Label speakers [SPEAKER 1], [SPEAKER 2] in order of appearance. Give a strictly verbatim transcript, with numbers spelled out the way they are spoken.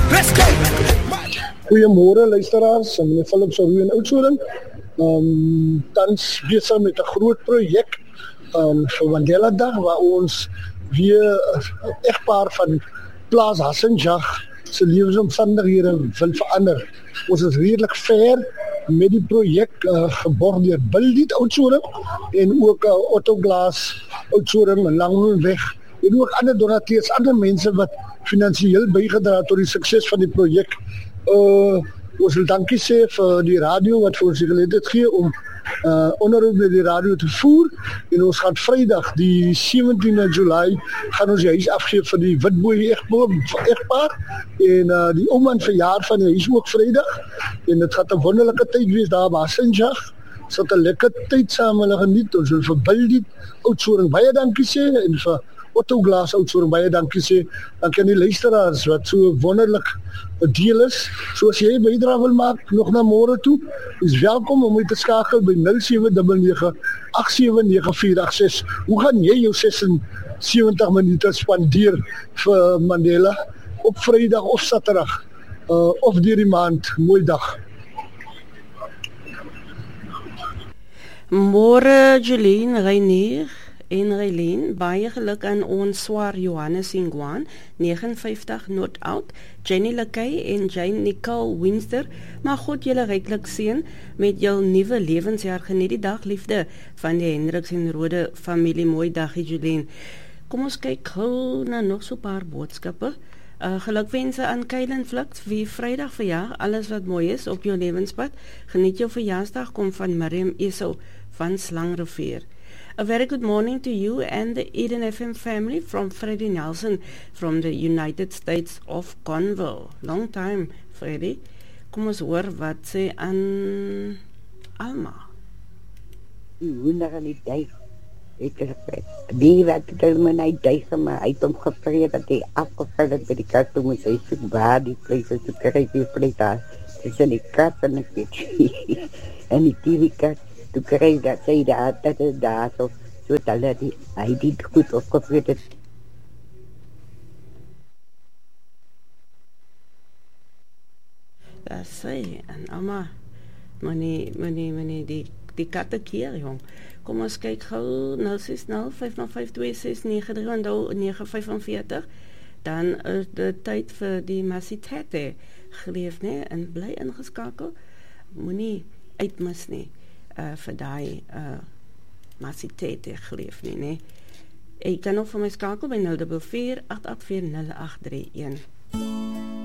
[SPEAKER 1] Let's go.
[SPEAKER 2] Goeiemôre luisteraars, meneer Philips Roux in Oudtshoorn. Um, tans besig met 'n groot projek um, vir Mandela Dag waar ons weer 'n egpaar van Plaas Hassenjag se lewensomstandighede wil verander. Ons is redelik ver met die projek uh, geborg deur Bildit Oudtshoorn en ook uh, Otto Glass Oudtshoorn en Langhoenweg en ook ander donateurs, ander mense wat finansiëel bygedra het tot die sukses van die projek. Uh, ons wil dankie sê vir die radio wat vir ons die geleentheid gee om uh, onderhoud met die radio te voer en ons gaan Vrydag die sewentiende Julie gaan ons die huis afgee vir die Witbooi egpaar en uh, die oom en verjaar van die huis ook Vrydag en dit gaan 'n wonderlike tyd wees daar by Hassenjag. Ons het 'n lekker tyd saam hulle geniet. Ons wil vir Bildit Oudtshoorn baie dankie sê en vir Otto Glass Oudtshoorn baie dankie sê. Dankie aan die luisteraars wat so wonderlik deel is. So as jy bydra wil maak nog na môre toe, is welkom om my te skakel by nul sewe nege nege agt sewe nege vier agt ses. Hoe gaan jy jou sewentig minute spandeer vir Mandela op Vrydag of Saterdag uh, of deur die maand? Mooi dag.
[SPEAKER 3] Môre Jolien Reinier en Reileen, baie geluk aan ons swaar Johannes Ingwan, vyf negentig Noord-Oud, Jenny Lekay en Jane Nicole Winster, maar God julle ryklik seën met jul nuwe lewensjaar. Geniet die dag, liefde van die Hendriks en Rode familie. Mooi dagie Jolien. Kom ons kyk gou na nog so 'n paar boodskappe. Uh, gelukwense aan Kylen Fliks, wie Vrydag verjaar, alles wat mooi is op jou lewenspad. Geniet jou verjaarsdag, kom van Miriam Esau van Slangrivier. A very good morning to you and the Eden F M family from Freddie Nelson from the United States of Conville. Long time, Freddie. Kom ons hoor wat sê aan Alma.
[SPEAKER 4] Hoe na die duif. Ek het die wat het my na die duif, maar hy het hom gevreed dat hy afgeval het by die kat toe moet hy soek waar die vlees is, toe krijg die vlees daar. Tussen die kat en die kat. En die T V-kat. Toe krijg dat sy daar, dat is daar, so, so dat hy die, hy die goed opgevreed het.
[SPEAKER 3] Dat sê, en Alma, meneer, meneer, meneer, die, die katte keer, jong. Kom ons kyk gauw, nul ses nul vyf nul vyf twee ses nege drie nege vyf vier, dan is dit tyd vir die Masitete geleef, nee, en bly ingeskakel, moenie uitmis nie. Uh, vir die uh, Masitete geleef nie, nee. Ek kan nog vir my skakel by nul vier vier agt agt vier nul agt drie een.